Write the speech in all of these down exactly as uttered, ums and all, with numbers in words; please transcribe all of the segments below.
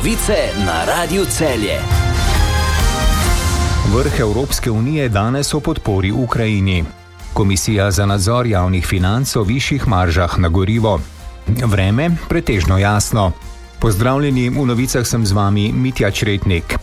Novice na Radiu Celje. Vrh Evropske unije danes o podpori Ukrajini. Komisija za nadzor javnih financ o višjih maržah na gorivo. Vreme pretežno jasno. Pozdravljeni, v novicah sem z vami Mitja Čretnik.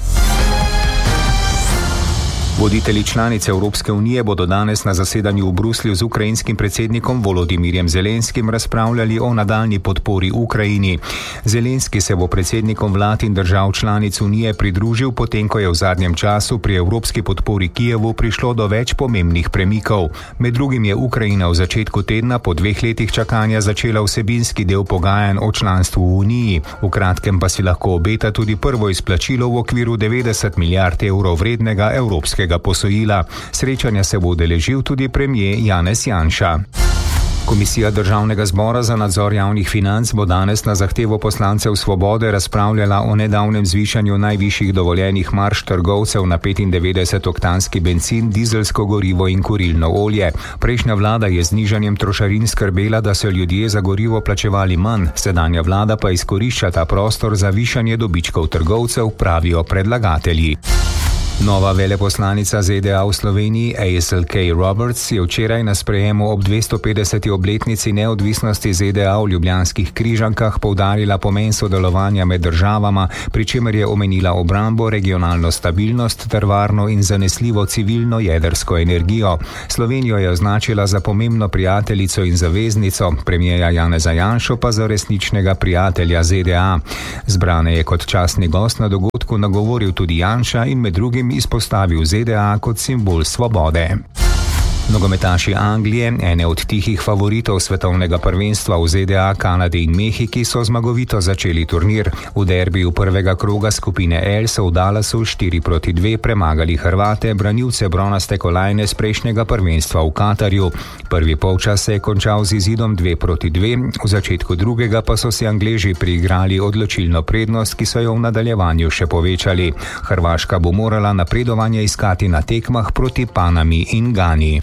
Voditelji članice Evropske unije bodo danes na zasedanju v Bruslju z ukrajinskim predsednikom Volodimirjem Zelenskim razpravljali o nadaljnji podpori Ukrajini. Zelenski se bo predsednikom vlad in držav članic unije pridružil, potem ko je v zadnjem času pri evropski podpori Kijevu prišlo do več pomembnih premikov. Med drugim je Ukrajina v začetku tedna po dveh letih čakanja začela vsebinski del pogajanj o članstvu v Uniji. V kratkem pa si lahko obeta tudi prvo izplačilo v okviru devetdeset milijard evrov vrednega evropskega posojila. Srečanja se bo udeležil tudi premier Janez Janša. Komisija Državnega zbora za nadzor javnih financ bo danes na zahtevo poslancev Svobode razpravljala o nedavnem zvišanju najvišjih dovoljenih marž trgovcev na petindevetdesetoktanski bencin, dizelsko gorivo in kurilno olje. Prejšnja vlada je z znižanjem trošarin skrbela, da so ljudje za gorivo plačevali manj, sedanja vlada pa izkorišča ta prostor za višanje dobičkov trgovcev, pravijo predlagatelji. Nova veleposlanica Z D A v Sloveniji Aisel K. Roberts je včeraj na sprejemu ob dvestopetdeseti obletnici neodvisnosti Z D A v Ljubljanskih Križankah poudarila pomen sodelovanja med državama, pri čemer je omenila obrambo, regionalno stabilnost ter varno in zanesljivo civilno jedrsko energijo. Slovenijo je označila za pomembno prijateljico in zaveznico, premierja Janeza Janšo pa za resničnega prijatelja Z D A. Zbrane je kot častni gost na dogodku nagovoril tudi Janša in med drugim izpostavil Z D A kot simbol svobode. Nogometaši Anglije, ene od tihih favoritov svetovnega prvenstva v Z D A, Kanadi in Mehiki, so zmagovito začeli turnir. V derbiju prvega kroga skupine L so v Dallasu štiri proti dve premagali Hrvate, branilce bronaste kolajne z prejšnjega prvenstva v Katarju. Prvi polčas se je končal z izidom dve proti dve, v začetku drugega pa so si Angleži priigrali odločilno prednost, ki so jo v nadaljevanju še povečali. Hrvaška bo morala napredovanje iskati na tekmah proti Panami in Gani.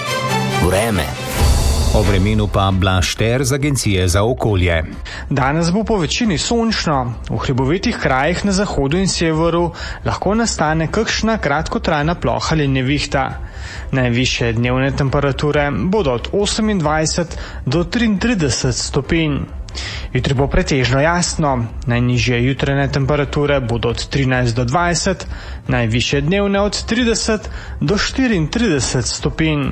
Vreme. O vremenu pa Blaž Šter z Agencije za okolje. Danes bo po večini sončno. V hribovitih krajih na zahodu in severu lahko nastane kakšna kratkotrajna ploha ali nevihta. Najvišje dnevne temperature bodo od osemindvajset do triintrideset stopinj. Jutri bo pretežno jasno. Najnižje jutranje temperature bodo od trinajst do dvajset, najvišje dnevne od trideset do štiriintrideset stopinj.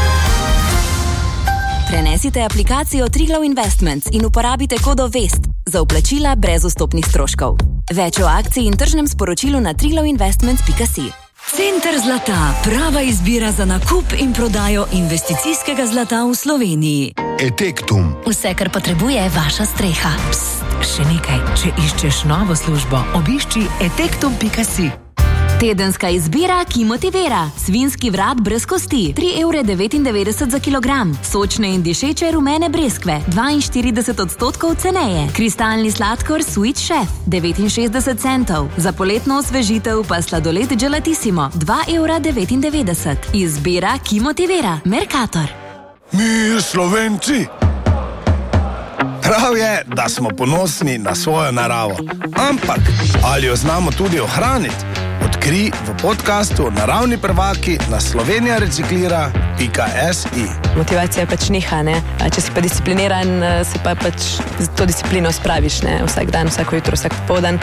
Prenesite aplikacijo Triglav Investments in uporabite kodo VEST za vplačila brez vstopnih stroškov. Več o akciji in tržnem sporočilu na triglav investments pika si. Center zlata, prava izbira za nakup in prodajo investicijskega zlata v Sloveniji. Etektum. Vse, kar potrebuje vaša streha. Psst, še nekaj, če iščeš novo službo, obišči etektum pika si. Tedenska izbira, ki motivira. Svinski vrat brez kosti, tri evre devetindevetdeset za kilogram. Sočne in dišeče rumene breskve, dvainštirideset odstotkov ceneje. Kristalni sladkor Sweet Chef, devetinšestdeset centov. Za poletno osvežitev pa sladoled Gelatissimo, dva evra devetindevetdeset. Izbira, ki motivira. Mercator. Mi Slovenci. Prav je, da smo ponosni na svojo naravo. Ampak, ali jo znamo tudi ohraniti? Odkri v podcastu Naravni prvaki na slovenija reciklira pika si. Motivacija pač niha, ne? Če si pa discipliniran, se pa pač to disciplino spraviš, ne? Vsak dan, vsako jutro, vsak popoldan.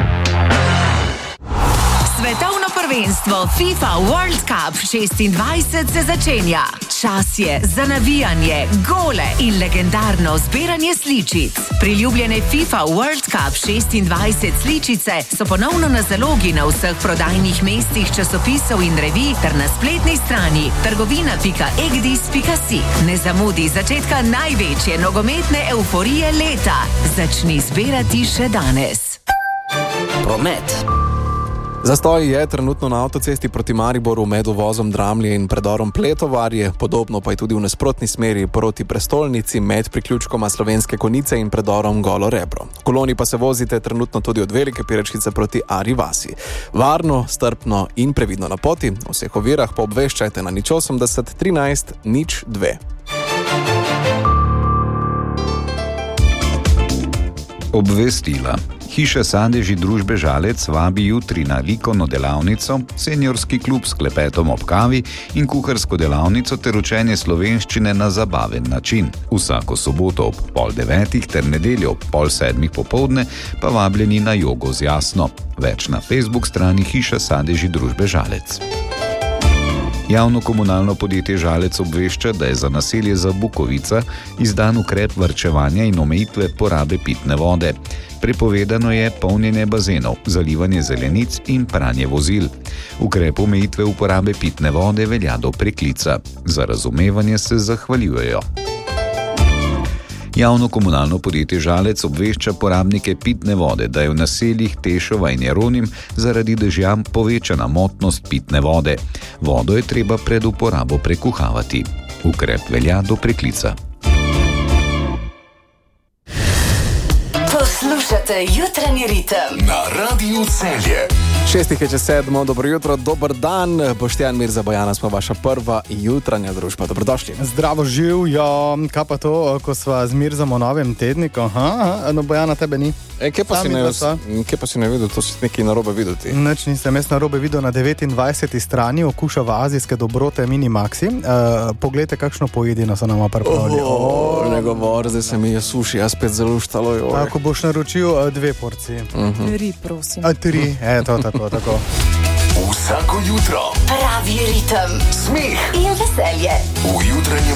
Svetovno prvenstvo FIFA World Cup šestindvajset se začenja. Čas je za navijanje, gole in legendarno zbiranje sličic. Priljubljene FIFA World Cup šestindvajset sličice so ponovno na zalogi na vseh prodajnih mestih časopisov in revij ter na spletni strani trgovina pika egdis pika si. Ne zamudi začetka največje nogometne euforije leta. Začni zbirati še danes. Promet. Zastoj je trenutno na avtocesti proti Mariboru med uvozom Dramlje in predorom Pletovarje, podobno pa je tudi v nasprotni smeri proti prestolnici med priključkoma Slovenske Konjice in predorom Golo Rebro. V koloni pa se vozite trenutno tudi od Velike Piročkice proti Ari vasi. Varno, strpno in previdno na poti, o vseh ovirah pa obveščajte na nič osemdeset trinajst nič dve. Obvestila. Hiša Sadeži družbe Žalec vabi jutri na likovno delavnico, seniorski klub s klepetom ob kavi in kuharsko delavnico ter učenje slovenščine na zabaven način. Vsako soboto ob pol devetih ter nedeljo ob pol sedmih popoldne pa vabljeni na jogo z Jasno. Več na Facebook strani Hiša Sadeži družbe Žalec. Javno komunalno podjetje Žalec obvešča, da je za naselje Zabukovica izdan ukrep varčevanja in omejitve porabe pitne vode. Prepovedano je polnjenje bazenov, zalivanje zelenic in pranje vozil. Ukrep omejitve uporabe pitne vode velja do preklica. Za razumevanje se zahvaljujejo. Javno komunalno podjetje Žalec obvešča porabnike pitne vode, da je v naseljih Tešova in Jeronim zaradi dežja povečana motnost pitne vode. Vodo je treba pred uporabo prekuhavati. Ukrep velja do preklica. Poslušate Jutranji ritem na Radiu Celje. Šestih je čez sedmo, dobro jutro, dober dan. Boštjan, Mirza, Bojana smo vaša prva jutranja družba. Dobrodošli. Zdravo živijo, kaj pa to, ko sva z Mirzom o novem tedniku? Aha, no Bojana, tebe ni. E, kje pa, si ne, kje pa si ne videl, to si nekaj narobe videti? Nič nisem, jaz narobe videl na devetindvajseti strani okušava azijske dobrote Minimaxi. Uh, poglejte, kakšno pojedino so nama pripravili. Oh, oh. Ne govor, zdaj se mi je suši, jaz spet zelo štalo. Ako boš naročil uh, dve porcije. Uh-huh. Tri, prosim. A, tri, eto, tako, tako. Vsako jutro pravi ritem, smeh in veselje v Jutranjem